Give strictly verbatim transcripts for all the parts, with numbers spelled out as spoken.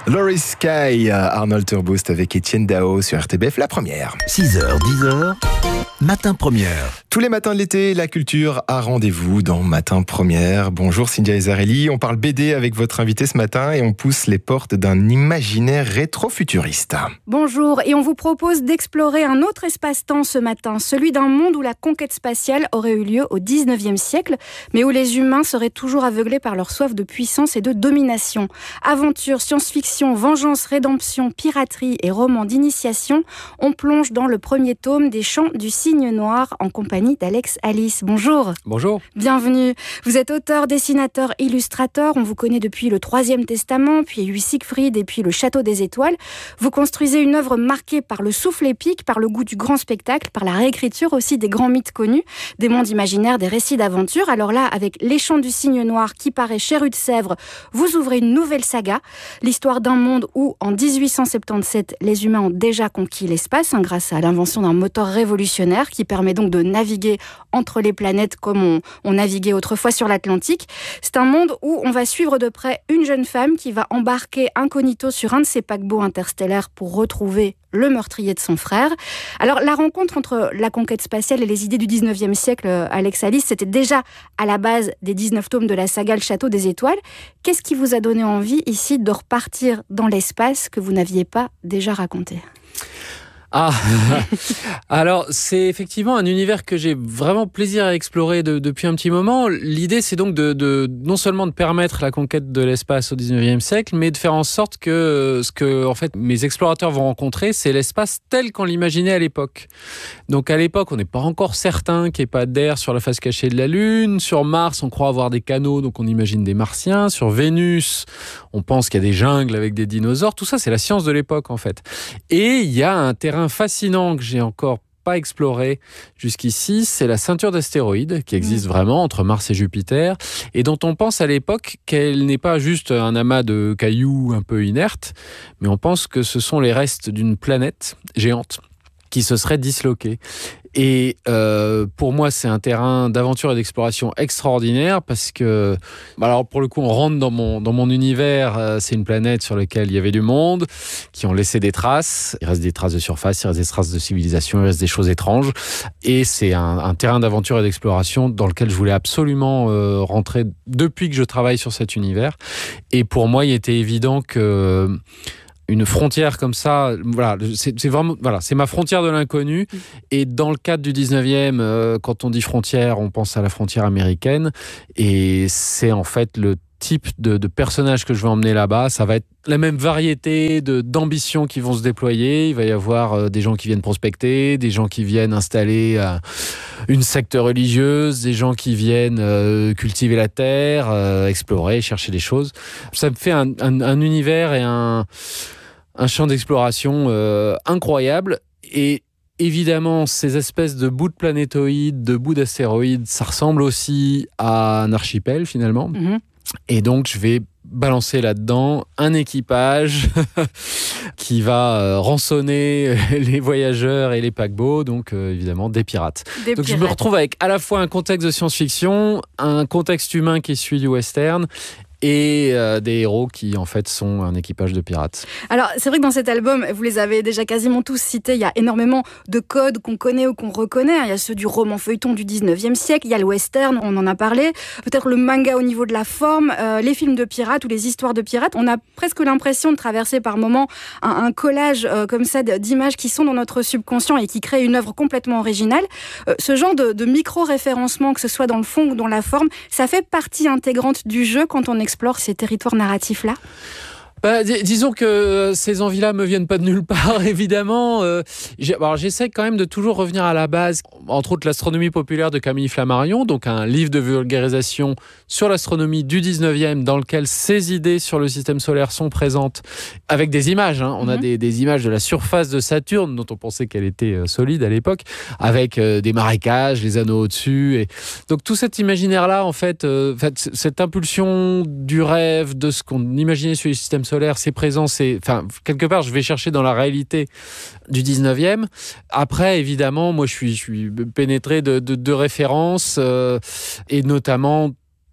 Laurie Sky, Arnold Turboust avec Étienne Dao sur R T B F, la première. six heures, dix heures, Matin Première. Tous les matins de l'été, la culture a rendez-vous dans Matin Première. Bonjour Cynthia Ezarelli, on parle B D avec votre invité ce matin et on pousse les portes d'un imaginaire rétro-futuriste. Bonjour, et on vous propose d'explorer un autre espace-temps ce matin, celui d'un monde où la conquête spatiale aurait eu lieu au dix-neuvième siècle, mais où les humains seraient toujours aveuglés par leur soif de puissance et de domination. Aventure, science-fiction, vengeance, rédemption, piraterie et romans d'initiation, on plonge dans le premier tome des Chants du Cygne Noir en compagnie d'Alex Alice. Bonjour. Bonjour. Bienvenue. Vous êtes auteur, dessinateur, illustrateur. On vous connaît depuis le Troisième Testament, puis Huit Siegfried et puis Le Château des Étoiles. Vous construisez une œuvre marquée par le souffle épique, par le goût du grand spectacle, par la réécriture aussi des grands mythes connus, des mondes imaginaires, des récits d'aventure. Alors là, avec Les Chants du Cygne Noir qui paraît chez Rue de Sèvres, vous ouvrez une nouvelle saga, l'histoire d'un monde où, en dix-huit cent soixante-dix-sept, les humains ont déjà conquis l'espace hein, grâce à l'invention d'un moteur révolutionnaire qui permet donc de naviguer entre les planètes comme on, on naviguait autrefois sur l'Atlantique. C'est un monde où on va suivre de près une jeune femme qui va embarquer incognito sur un de ces paquebots interstellaires pour retrouver le meurtrier de son frère. Alors, la rencontre entre la conquête spatiale et les idées du dix-neuvième siècle, Alex Alice, c'était déjà à la base des dix-neuf tomes de la saga Le Château des Étoiles. Qu'est-ce qui vous a donné envie ici de repartir dans l'espace que vous n'aviez pas déjà raconté ? Ah, alors c'est effectivement un univers que j'ai vraiment plaisir à explorer de, depuis un petit moment. L'idée, c'est donc de, de non seulement de permettre la conquête de l'espace au dix-neuvième siècle, mais de faire en sorte que ce que en fait mes explorateurs vont rencontrer, c'est l'espace tel qu'on l'imaginait à l'époque. Donc à l'époque, on n'est pas encore certain qu'il n'y ait pas d'air sur la face cachée de la Lune. Sur Mars, on croit avoir des canaux, donc on imagine des Martiens. Sur Vénus, on pense qu'il y a des jungles avec des dinosaures. Tout ça, c'est la science de l'époque en fait. Et il y a un terrain fascinant que j'ai encore pas exploré jusqu'ici, c'est la ceinture d'astéroïdes qui existe mmh. vraiment entre Mars et Jupiter et dont on pense à l'époque qu'elle n'est pas juste un amas de cailloux un peu inertes, mais on pense que ce sont les restes d'une planète géante qui se serait disloquée. Et euh, pour moi, c'est un terrain d'aventure et d'exploration extraordinaire parce que, alors pour le coup, on rentre dans mon, dans mon univers. Euh, c'est une planète sur laquelle il y avait du monde, qui ont laissé des traces. Il reste des traces de surface, il reste des traces de civilisation, il reste des choses étranges. Et c'est un, un terrain d'aventure et d'exploration dans lequel je voulais absolument euh, rentrer depuis que je travaille sur cet univers. Et pour moi, il était évident que une frontière comme ça, voilà, c'est, c'est vraiment, voilà, c'est ma frontière de l'inconnu. Et dans le cadre du dix-neuvième, euh, quand on dit frontière, on pense à la frontière américaine. Et c'est en fait le type de, de personnage que je vais emmener là-bas. Ça va être la même variété de, d'ambitions qui vont se déployer. Il va y avoir euh, des gens qui viennent prospecter, des gens qui viennent installer euh, une secte religieuse, des gens qui viennent euh, cultiver la terre, euh, explorer, chercher des choses. Ça me fait un, un, un univers et un un champ d'exploration euh, incroyable. Et évidemment, ces espèces de bouts de planétoïdes, de bouts d'astéroïdes, ça ressemble aussi à un archipel, finalement. Mmh. Et donc, je vais balancer là-dedans un équipage qui va euh, rançonner les voyageurs et les paquebots, donc euh, évidemment des pirates. Des donc pirates. Je me retrouve avec à la fois un contexte de science-fiction, un contexte humain qui est celui du western, et euh, des héros qui en fait sont un équipage de pirates. Alors c'est vrai que dans cet album, vous les avez déjà quasiment tous cités, il y a énormément de codes qu'on connaît ou qu'on reconnaît. Il y a ceux du roman feuilleton du dix-neuvième siècle, il y a le western, on en a parlé, peut-être le manga au niveau de la forme, euh, les films de pirates ou les histoires de pirates. On a presque l'impression de traverser par moments un, un collage euh, comme ça d'images qui sont dans notre subconscient et qui créent une œuvre complètement originale. Euh, ce genre de, de micro-référencement, que ce soit dans le fond ou dans la forme, ça fait partie intégrante du jeu quand on explore ces territoires narratifs-là ? Bah, dis- disons que ces envies-là me viennent pas de nulle part, évidemment. Euh, j'ai, alors, j'essaie quand même de toujours revenir à la base, entre autres l'astronomie populaire de Camille Flammarion, donc un livre de vulgarisation sur l'astronomie du dix-neuvième, dans lequel ces idées sur le système solaire sont présentes, avec des images. Hein. On mmh. a des, des images de la surface de Saturne, dont on pensait qu'elle était euh, solide à l'époque, avec euh, des marécages, les anneaux au-dessus. Et... Donc tout cet imaginaire-là, en fait, euh, en fait, cette impulsion du rêve, de ce qu'on imaginait sur le système solaire, c'est présent, c'est, enfin, quelque part, je vais chercher dans la réalité du dix-neuvième. Après, évidemment, moi, je suis, je suis pénétré de, de, de références, euh, et notamment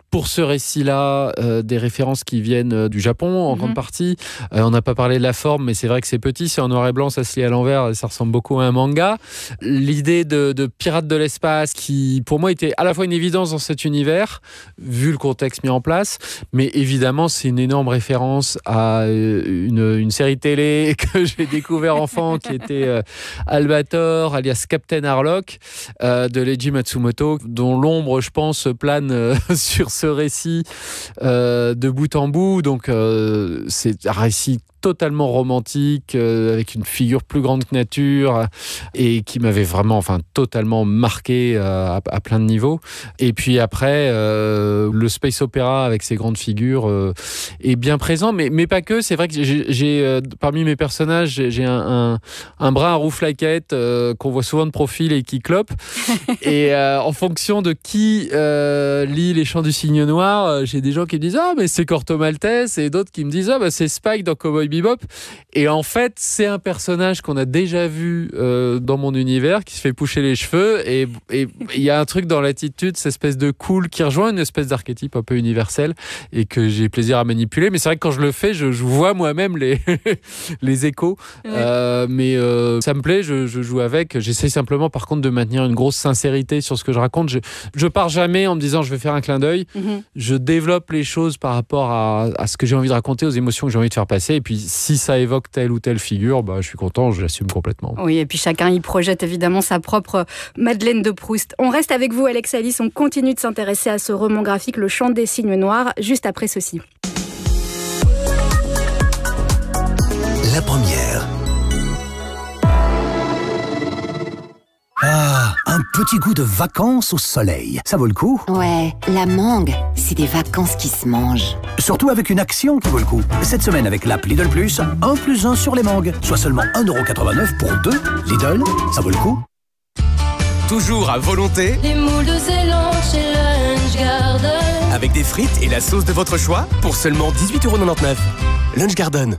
pour ce récit-là, euh, des références qui viennent euh, du Japon en mmh. grande partie. Euh, on n'a pas parlé de la forme, mais c'est vrai que c'est petit, c'est en noir et blanc, ça se lit à l'envers, ça ressemble beaucoup à un manga. L'idée de, de pirates de l'espace, qui pour moi était à la fois une évidence dans cet univers, vu le contexte mis en place, mais évidemment c'est une énorme référence à une, une série télé que j'ai découvert enfant, qui était euh, Albator, alias Captain Harlock, euh, de Leiji Matsumoto, dont l'ombre, je pense, plane euh, sur ce récit euh, de bout en bout. Donc euh, c'est un récit totalement romantique, euh, avec une figure plus grande que nature, euh, et qui m'avait vraiment, enfin, totalement marqué euh, à, à plein de niveaux. Et puis après, euh, le space opéra avec ses grandes figures euh, est bien présent, mais, mais pas que. C'est vrai que j'ai, j'ai euh, parmi mes personnages, j'ai, j'ai un, un, un brun à rouflaquette euh, qu'on voit souvent de profil et qui clope. Et euh, en fonction de qui euh, lit Les Chants du Cygne Noir, euh, j'ai des gens qui me disent « Ah, mais c'est Corto Maltese », et d'autres qui me disent « Ah, bah, c'est Spike dans Cowboy Bebop ». Et en fait, c'est un personnage qu'on a déjà vu euh, dans mon univers, qui se fait pousser les cheveux, et il y a un truc dans l'attitude, cette espèce de cool, qui rejoint une espèce d'archétype un peu universel, et que j'ai plaisir à manipuler. Mais c'est vrai que quand je le fais, je, je vois moi-même les, les échos. Ouais. Euh, mais euh, ça me plaît, je, je joue avec. J'essaie simplement, par contre, de maintenir une grosse sincérité sur ce que je raconte. Je, je pars jamais en me disant je vais faire un clin d'œil. Mm-hmm. Je développe les choses par rapport à, à ce que j'ai envie de raconter, aux émotions que j'ai envie de faire passer. Et puis, si ça évoque telle ou telle figure, bah, je suis content, je l'assume complètement. Oui, et puis chacun y projette évidemment sa propre Madeleine de Proust. On reste avec vous, Alex Alice. On continue de s'intéresser à ce roman graphique, Le Chant des Cygnes Noirs, juste après ceci. La première. Ah, un petit goût de vacances au soleil. Ça vaut le coup? Ouais, la mangue, c'est des vacances qui se mangent. Surtout avec une action qui vaut le coup. Cette semaine avec l'app Lidl Plus, un plus un sur les mangues. Soit seulement un euro quatre-vingt-neuf pour deux. Lidl, ça vaut le coup. Toujours à volonté. Les moules de Ceylan chez Lunch Garden. Avec des frites et la sauce de votre choix pour seulement dix-huit euros quatre-vingt-dix-neuf. Lunch Garden.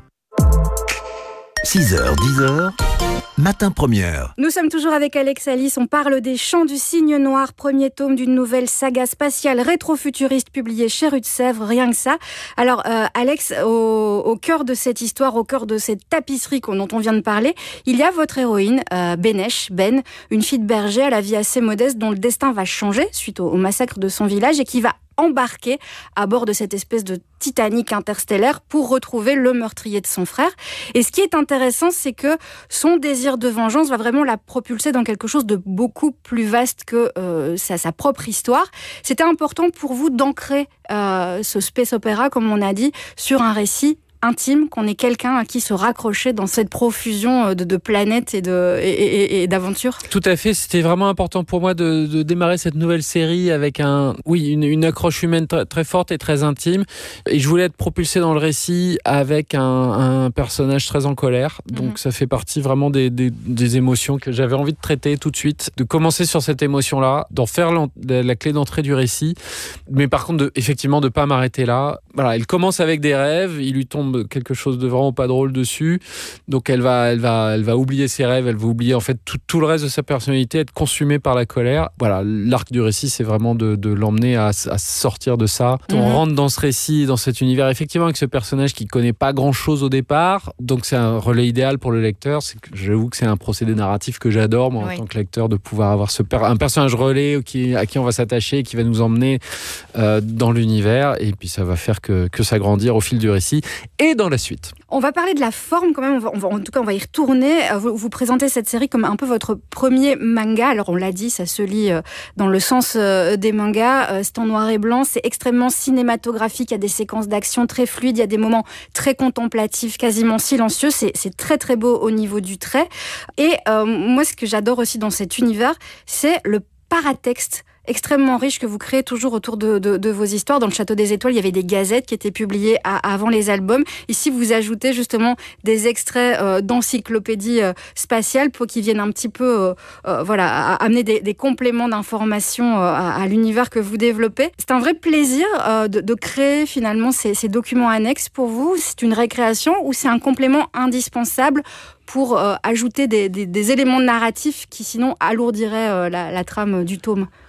six heures, dix heures, matin première. Nous sommes toujours avec Alex Alice. On parle des Chants du Cygne Noir, premier tome d'une nouvelle saga spatiale rétro-futuriste publiée chez Rue de Sèvres, rien que ça. Alors, euh, Alex, au, au cœur de cette histoire, au cœur de cette tapisserie dont on vient de parler, il y a votre héroïne, euh, Benesh, Ben, une fille de berger à la vie assez modeste dont le destin va changer suite au, au massacre de son village et qui va embarqué à bord de cette espèce de Titanic interstellaire pour retrouver le meurtrier de son frère. Et ce qui est intéressant, c'est que son désir de vengeance va vraiment la propulser dans quelque chose de beaucoup plus vaste que euh, sa, sa propre histoire. C'était important pour vous d'ancrer euh, ce space opéra, comme on a dit, sur un récit intime, qu'on ait quelqu'un à qui se raccrocher dans cette profusion de, de planètes et, de, et, et, et d'aventures. Tout à fait, c'était vraiment important pour moi de, de démarrer cette nouvelle série avec un, oui, une, une accroche humaine très, très forte et très intime. Et je voulais être propulsé dans le récit avec un, un personnage très en colère. Donc mmh. ça fait partie vraiment des, des, des émotions que j'avais envie de traiter tout de suite, de commencer sur cette émotion-là, d'en faire la, la clé d'entrée du récit. Mais par contre, de, effectivement, de ne pas m'arrêter là. Voilà, il commence avec des rêves, il lui tombe quelque chose de vraiment pas drôle dessus, donc elle va, elle va, elle va oublier ses rêves, elle va oublier en fait tout, tout le reste de sa personnalité, être consumée par la colère. Voilà, l'arc du récit, c'est vraiment de, de l'emmener à, à sortir de ça. Mm-hmm. On rentre dans ce récit, dans cet univers, effectivement avec ce personnage qui connaît pas grand chose au départ, donc c'est un relais idéal pour le lecteur. C'est que j'avoue que c'est un procédé narratif que j'adore moi, oui. en tant que lecteur, de pouvoir avoir ce per- un personnage relais qui, à qui on va s'attacher, qui va nous emmener euh, dans l'univers, et puis ça va faire que, que s'agrandir au fil du récit et dans la suite. On va parler de la forme quand même, on va, on va, en tout cas on va y retourner. Vous, vous présentez cette série comme un peu votre premier manga. Alors on l'a dit, ça se lit dans le sens des mangas, c'est en noir et blanc, c'est extrêmement cinématographique, il y a des séquences d'action très fluides, il y a des moments très contemplatifs, quasiment silencieux, c'est, c'est très très beau au niveau du trait. Et euh, moi ce que j'adore aussi dans cet univers, c'est le paratexte extrêmement riche que vous créez toujours autour de, de, de vos histoires. Dans le Château des Étoiles, il y avait des gazettes qui étaient publiées à, avant les albums. Ici, vous ajoutez justement des extraits euh, d'encyclopédies euh, spatiales pour qu'ils viennent un petit peu euh, euh, voilà, à, amener des, des compléments d'informations euh, à, à l'univers que vous développez. C'est un vrai plaisir euh, de, de créer finalement ces, ces documents annexes pour vous. C'est une récréation ou c'est un complément indispensable pour euh, ajouter des, des, des éléments narratifs qui sinon alourdiraient euh, la, la trame du tome?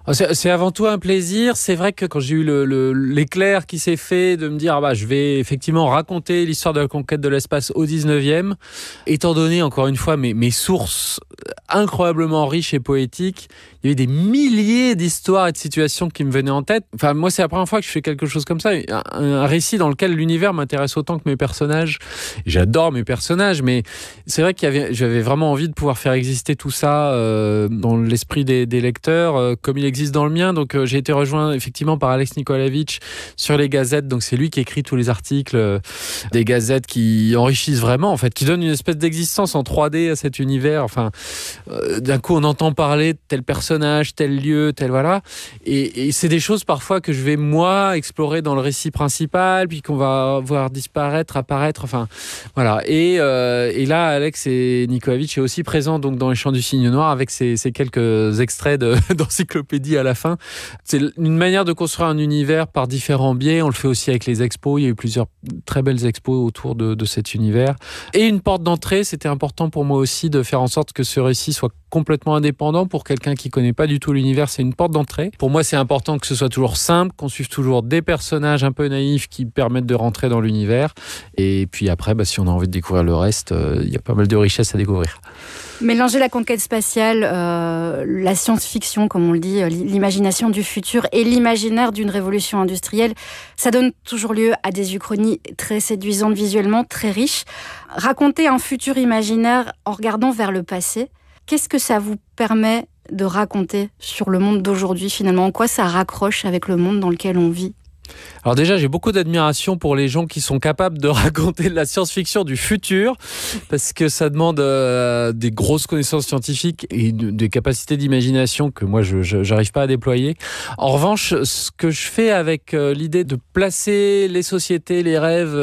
C'est, c'est avant tout un plaisir. C'est vrai que quand j'ai eu le, le, l'éclair qui s'est fait de me dire ah bah, je vais effectivement raconter l'histoire de la conquête de l'espace au dix-neuvième, étant donné encore une fois mes, mes sources incroyablement riches et poétiques, il y avait des milliers d'histoires et de situations qui me venaient en tête. Enfin, moi, c'est la première fois que je fais quelque chose comme ça, un, un récit dans lequel l'univers m'intéresse autant que mes personnages. J'adore mes personnages, mais c'est vrai qu'il y avait, j'avais vraiment envie de pouvoir faire exister tout ça euh, dans l'esprit des, des lecteurs, euh, comme il existe dans le mien. Donc, euh, j'ai été rejoint effectivement par Alex Nikolavitch sur les gazettes. Donc, c'est lui qui écrit tous les articles euh, des gazettes qui enrichissent vraiment, en fait, qui donnent une espèce d'existence en trois D à cet univers. Enfin, euh, d'un coup, on entend parler de tel personnage, tel lieu, tel voilà. Et, et c'est des choses parfois que je vais moi explorer dans le récit principal, puis qu'on va voir disparaître, apparaître. Enfin, voilà. Et, euh, et là, Alex et Nikolavitch est aussi présent donc dans les Chants du Cygne Noir avec ces, ces quelques extraits de, d'encyclopédie à la fin. C'est une manière de construire un univers par différents biais. On le fait aussi avec les expos. Il y a eu plusieurs très belles expos autour de, de cet univers. Et une porte d'entrée, c'était important pour moi aussi de faire en sorte que ce récit soit complètement indépendant. Pour quelqu'un qui connaît pas du tout l'univers, c'est une porte d'entrée. Pour moi, c'est important que ce soit toujours simple, qu'on suive toujours des personnages un peu naïfs qui permettent de rentrer dans l'univers. Et puis après, bah, si on a envie de découvrir le reste, il euh, y a pas mal de richesses à découvrir. Mélanger la conquête spatiale, euh, la science-fiction, comme on le dit, l'imagination du futur et l'imaginaire d'une révolution industrielle, ça donne toujours lieu à des uchronies très séduisantes visuellement, très riches. Raconter un futur imaginaire en regardant vers le passé, qu'est-ce que ça vous permet de raconter sur le monde d'aujourd'hui finalement? En quoi ça raccroche avec le monde dans lequel on vit? Alors déjà, j'ai beaucoup d'admiration pour les gens qui sont capables de raconter de la science-fiction du futur, parce que ça demande euh, des grosses connaissances scientifiques et de, des capacités d'imagination que moi, je n'arrive pas à déployer. En revanche, ce que je fais avec euh, l'idée de placer les sociétés, les rêves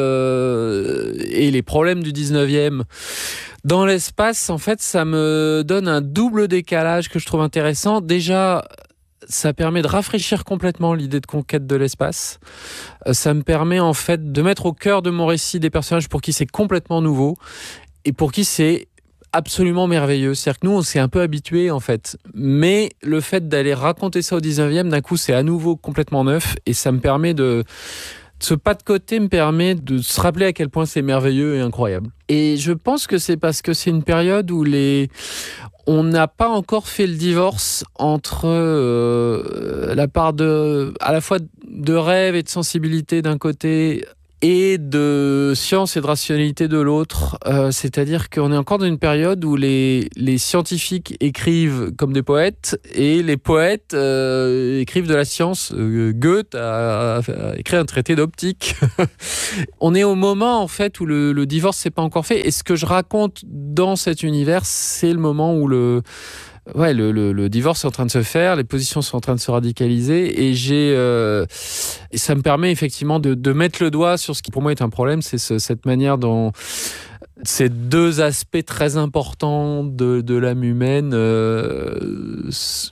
euh, et les problèmes du dix-neuvième dans l'espace, en fait, ça me donne un double décalage que je trouve intéressant. Déjà, ça permet de rafraîchir complètement l'idée de conquête de l'espace. Ça me permet en fait de mettre au cœur de mon récit des personnages pour qui c'est complètement nouveau et pour qui c'est absolument merveilleux. C'est-à-dire que nous, on s'est un peu habitués en fait. Mais le fait d'aller raconter ça au dix-neuvième, d'un coup, c'est à nouveau complètement neuf et ça me permet de... Ce pas de côté me permet de se rappeler à quel point c'est merveilleux et incroyable. Et je pense que c'est parce que c'est une période où les... on n'a pas encore fait le divorce entre euh, la part de, à la fois de rêve et de sensibilité d'un côté et de science et de rationalité de l'autre. Euh, c'est-à-dire qu'on est encore dans une période où les, les scientifiques écrivent comme des poètes et les poètes euh, écrivent de la science. Euh, Goethe a, a, a écrit un traité d'optique. On est au moment en fait où le, le divorce s'est pas encore fait. Et ce que je raconte dans cet univers, c'est le moment où le Ouais, le, le, le divorce est en train de se faire, les positions sont en train de se radicaliser et j'ai, euh, et ça me permet effectivement de, de mettre le doigt sur ce qui pour moi est un problème, c'est ce, cette manière dont ces deux aspects très importants de, de l'âme humaine. Euh,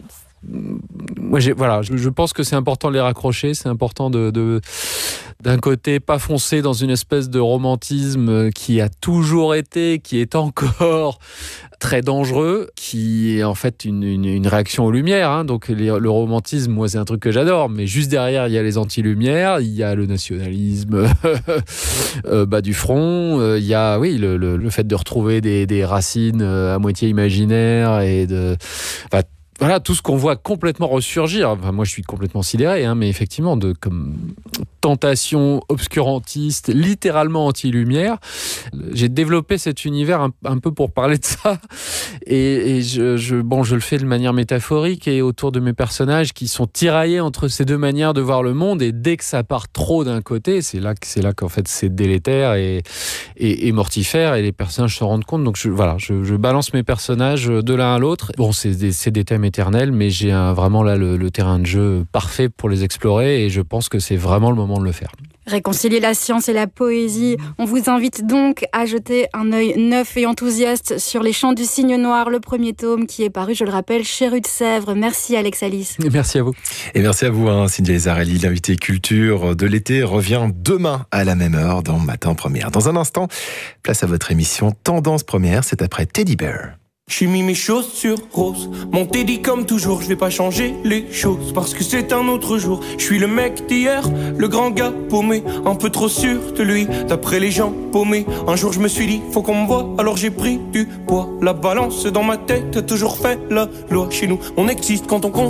moi, j'ai, voilà, je, je pense que c'est important de les raccrocher, c'est important de, de d'un côté, pas foncer dans une espèce de romantisme qui a toujours été, qui est encore très dangereux, qui est en fait une, une, une réaction aux Lumières. Hein. Donc les, le romantisme, moi, c'est un truc que j'adore, mais juste derrière, il y a les anti-Lumières, il y a le nationalisme euh, bas du front, euh, il y a, oui, le, le, le fait de retrouver des, des racines à moitié imaginaires et de... Enfin, voilà, tout ce qu'on voit complètement ressurgir. Enfin, moi, je suis complètement sidéré, hein, mais effectivement, de comme tentation obscurantiste, littéralement anti-lumière. J'ai développé cet univers un, un peu pour parler de ça, et, et je, je, bon, je le fais de manière métaphorique et autour de mes personnages qui sont tiraillés entre ces deux manières de voir le monde. Et dès que ça part trop d'un côté, c'est là que c'est là qu'en fait c'est délétère et, et, et mortifère, et les personnages se rendent compte. Donc je, voilà, je, je balance mes personnages de l'un à l'autre. Bon, c'est des, c'est des thèmes éternel, mais j'ai un, vraiment là le, le terrain de jeu parfait pour les explorer et je pense que c'est vraiment le moment de le faire. Réconcilier la science et la poésie. On vous invite donc à jeter un œil neuf et enthousiaste sur Les Chants du Cygne Noir, le premier tome qui est paru, je le rappelle, chez Rue de Sèvres. Merci Alex Alice. Et merci à vous. Et merci à vous, hein, Cynthia Ezarelli. L'invité culture de l'été revient demain à la même heure dans Matin Première. Dans un instant, place à votre émission Tendance Première, c'est après Teddy Bear. J'ai mis mes chaussures roses, mon dit comme toujours, je vais pas changer les choses parce que c'est un autre jour. Je suis le mec d'hier, le grand gars paumé, un peu trop sûr de lui, d'après les gens paumés. Un jour je me suis dit, faut qu'on me voie, alors j'ai pris du poids. La balance dans ma tête a toujours fait la loi. Chez nous, on existe quand on compte.